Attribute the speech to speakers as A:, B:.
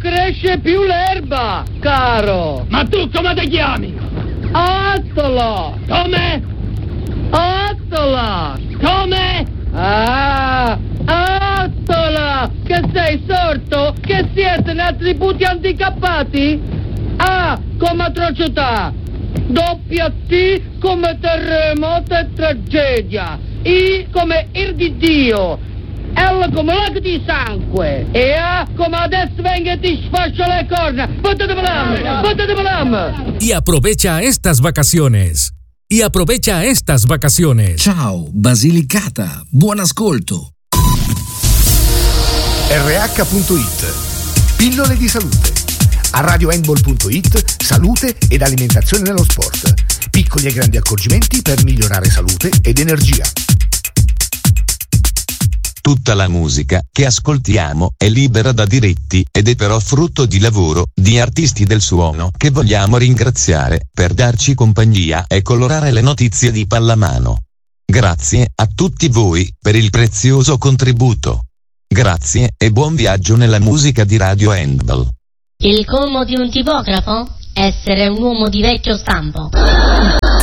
A: cresce più l'erba, caro.
B: Ma tu come ti chiami?
A: Attola.
B: Come?
A: Attola.
B: Come?
A: Ah, Attola. Che sei sordo? Che siete in attributi handicappati? A come atrocità. Doppia T come terremoto e tragedia. I come ir di Dio. L come lago di sangue. E A come adesso venga e ti sfascia le corna. Bótate balam.
C: Y aprovecha estas vacaciones.
D: Ciao, Basilicata. Buon ascolto.
E: RH.it. Pillole di salute. A radiohandball.it, salute ed alimentazione nello sport. Piccoli e grandi accorgimenti per migliorare salute ed energia.
F: Tutta la musica che ascoltiamo è libera da diritti ed è però frutto di lavoro di artisti del suono che vogliamo ringraziare per darci compagnia e colorare le notizie di pallamano. Grazie a tutti voi per il prezioso contributo. Grazie e buon viaggio nella musica di Radio Handball.
G: Il colmo di un tipografo? Essere un uomo di vecchio stampo.